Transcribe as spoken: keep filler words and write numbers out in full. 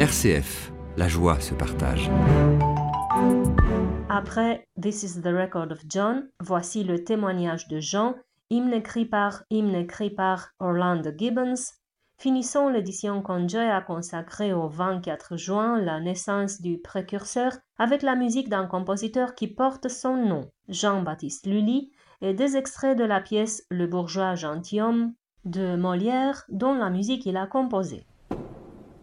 C F, la joie se partage. Après This is the Record of John, voici le témoignage de Jean, hymne écrit par, hymne écrit par Orlando Gibbons. Finissons l'édition qu'Enjoy a consacrée au vingt-quatre juin, la naissance du précurseur, avec la musique d'un compositeur qui porte son nom, Jean-Baptiste Lully, et des extraits de la pièce Le bourgeois gentilhomme de Molière, dont la musique il a composée.